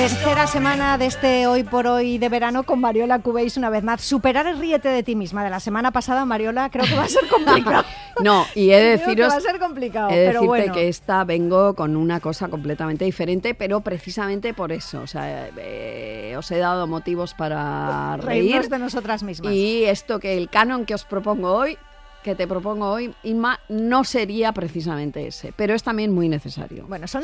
Tercera semana de este Hoy por Hoy de verano con Mariola Cubéis una vez más. Superar el ríete de ti misma de la semana pasada, Mariola, creo que va a ser complicado. No, y he de creo deciros, que va a ser complicado, he de pero decirte bueno. que esta vengo con una cosa completamente diferente, pero precisamente por eso. O sea, os he dado motivos para Reírnos reír de nosotras mismas. Y esto que el canon que os propongo hoy, que te propongo hoy, Inma, no sería precisamente ese, pero es también muy necesario. Bueno, son